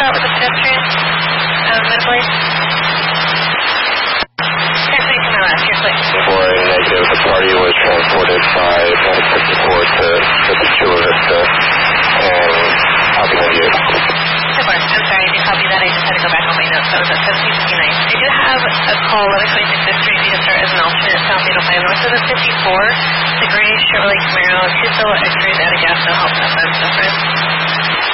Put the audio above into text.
out with the pedestrian minimally? Translation to my last year, please. For a negative, the party was transported by medical support to the Chula Vista and Copy 98. Of course, I'm sorry, I did copy that. I just had to go back on my notes. That was at 1759. I do have a call 1126 Street to start as an alternate South 805 north of the 54. The gray Chevrolet Camaro, 2 solo X-rays, add a gas, no help, no difference.